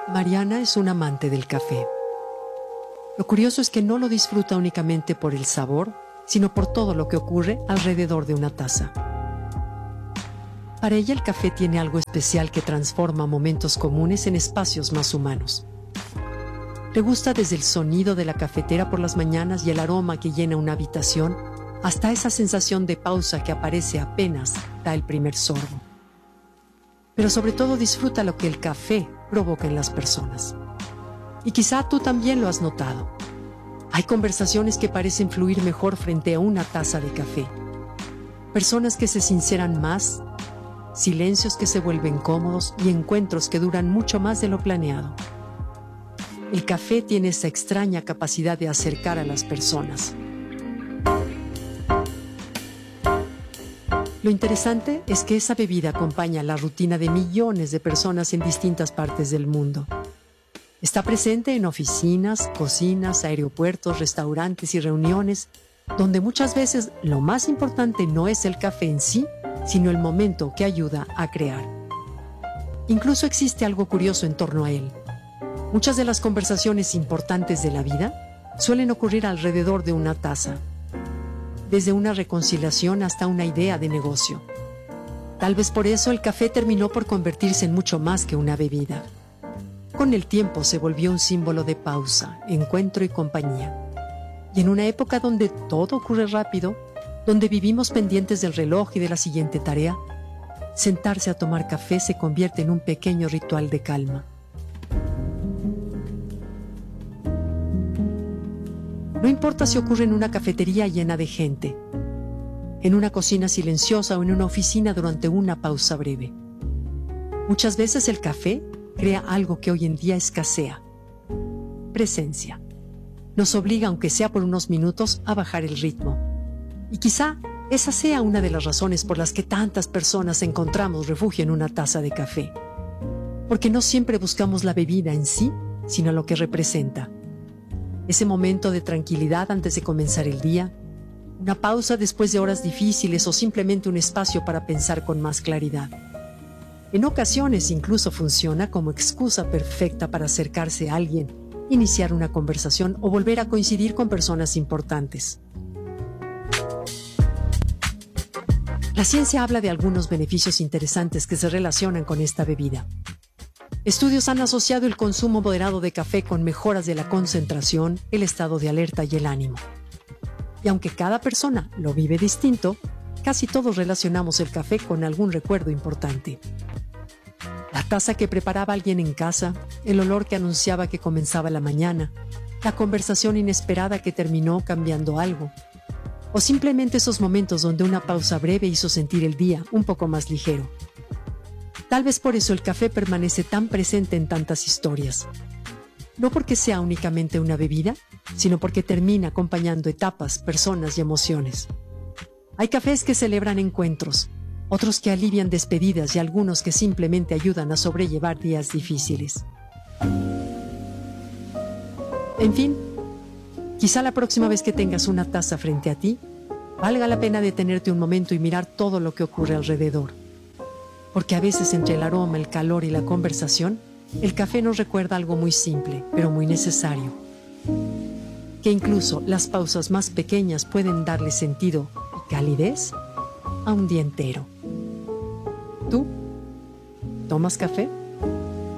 Mariana es una amante del café. Lo curioso es que no lo disfruta únicamente por el sabor, sino por todo lo que ocurre alrededor de una taza. Para ella el café tiene algo especial que transforma momentos comunes en espacios más humanos. Le gusta desde el sonido de la cafetera por las mañanas y el aroma que llena una habitación, hasta esa sensación de pausa que aparece apenas da el primer sorbo. Pero sobre todo disfruta lo que el café provoca en las personas. Y quizá tú también lo has notado. Hay conversaciones que parecen fluir mejor frente a una taza de café. Personas que se sinceran más, silencios que se vuelven cómodos y encuentros que duran mucho más de lo planeado. El café tiene esa extraña capacidad de acercar a las personas. Lo interesante es que esa bebida acompaña la rutina de millones de personas en distintas partes del mundo. Está presente en oficinas, cocinas, aeropuertos, restaurantes y reuniones, donde muchas veces lo más importante no es el café en sí, sino el momento que ayuda a crear. Incluso existe algo curioso en torno a él. Muchas de las conversaciones importantes de la vida suelen ocurrir alrededor de una taza, desde una reconciliación hasta una idea de negocio. Tal vez por eso el café terminó por convertirse en mucho más que una bebida. Con el tiempo se volvió un símbolo de pausa, encuentro y compañía. Y en una época donde todo ocurre rápido, donde vivimos pendientes del reloj y de la siguiente tarea, sentarse a tomar café se convierte en un pequeño ritual de calma. No importa si ocurre en una cafetería llena de gente, en una cocina silenciosa o en una oficina durante una pausa breve. Muchas veces el café crea algo que hoy en día escasea: presencia. Nos obliga, aunque sea por unos minutos, a bajar el ritmo. Y quizá esa sea una de las razones por las que tantas personas encontramos refugio en una taza de café. Porque no siempre buscamos la bebida en sí, sino lo que representa. Ese momento de tranquilidad antes de comenzar el día, una pausa después de horas difíciles o simplemente un espacio para pensar con más claridad. En ocasiones incluso funciona como excusa perfecta para acercarse a alguien, iniciar una conversación o volver a coincidir con personas importantes. La ciencia habla de algunos beneficios interesantes que se relacionan con esta bebida. Estudios han asociado el consumo moderado de café con mejoras de la concentración, el estado de alerta y el ánimo. Y aunque cada persona lo vive distinto, casi todos relacionamos el café con algún recuerdo importante. La taza que preparaba alguien en casa, el olor que anunciaba que comenzaba la mañana, la conversación inesperada que terminó cambiando algo, o simplemente esos momentos donde una pausa breve hizo sentir el día un poco más ligero. Tal vez por eso el café permanece tan presente en tantas historias. No porque sea únicamente una bebida, sino porque termina acompañando etapas, personas y emociones. Hay cafés que celebran encuentros, otros que alivian despedidas y algunos que simplemente ayudan a sobrellevar días difíciles. En fin, quizá la próxima vez que tengas una taza frente a ti, valga la pena detenerte un momento y mirar todo lo que ocurre alrededor. Porque a veces entre el aroma, el calor y la conversación, el café nos recuerda algo muy simple, pero muy necesario. Que incluso las pausas más pequeñas pueden darle sentido y calidez a un día entero. ¿Tú tomas café?